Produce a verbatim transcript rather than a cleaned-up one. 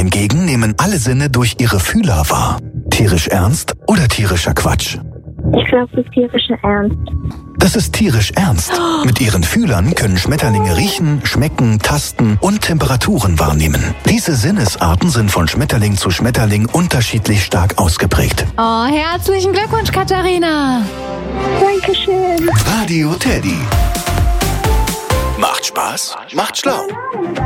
hingegen nehmen alle Sinne durch ihre Fühler wahr. Tierisch ernst oder tierischer Quatsch? Ich glaube, das ist tierischer Ernst. Das ist tierisch ernst. Mit ihren Fühlern können Schmetterlinge riechen, schmecken, tasten und Temperaturen wahrnehmen. Diese Sinnesarten sind von Schmetterling zu Schmetterling unterschiedlich stark ausgeprägt. Oh, herzlichen Glückwunsch, Katharina. Dankeschön. Radio Teddy. Macht Spaß, macht schlau.